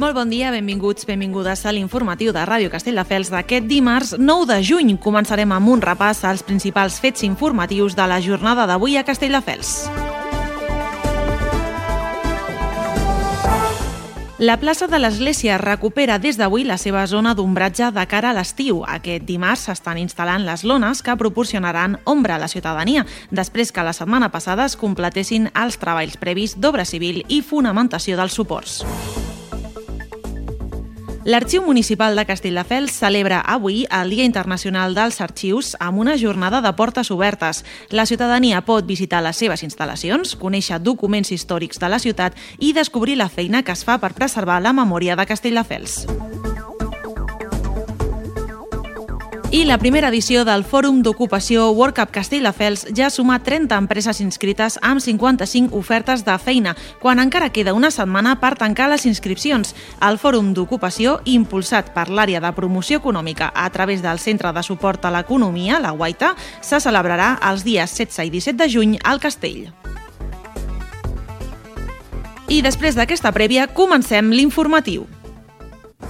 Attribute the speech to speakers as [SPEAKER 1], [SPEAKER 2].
[SPEAKER 1] Molt bon dia, benvinguts, benvingudes a l'informatiu de Ràdio Castelldefels d'aquest dimarts 9 de juny. Començarem amb un repàs als principals fets informatius de la jornada d'avui a Castelldefels. La plaça de l'Església recupera des d'avui la seva zona d'ombratge de cara a l'estiu. Aquest dimarts s'estan instal·lant les lones que proporcionaran ombra a la ciutadania, després que la setmana passada es completessin els treballs previs d'obra civil i fonamentació dels suports. L'Arxiu Municipal de Castelldefels celebra avui el Dia Internacional dels Arxius amb una jornada de portes obertes. La ciutadania pot visitar les seves instal·lacions, conèixer documents històrics de la ciutat i descobrir la feina que es fa per preservar la memòria de Castelldefels. I la primera edició del Fòrum d'Ocupació WorldCup Castelldefels ja suma 30 empreses inscrites amb 55 ofertes de feina, quan encara queda una setmana per tancar les inscripcions. El Fòrum d'Ocupació, impulsat per l'àrea de promoció econòmica a través del Centre de Suport a l'Economia, la Guaita, se celebrarà els dies 16 i 17 de juny al Castell. I després d'aquesta prèvia, comencem l'informatiu.